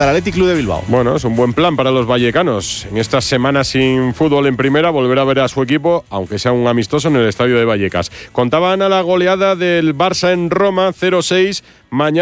Athletic Club de Bilbao. Bueno, es un buen plan para los vallecanos. En estas semanas sin fútbol en primera, volver a ver a su equipo, aunque sea un amistoso, en el estadio de Vallecas. Contaban a la goleada del Barça en Roma, 0-6. Mañana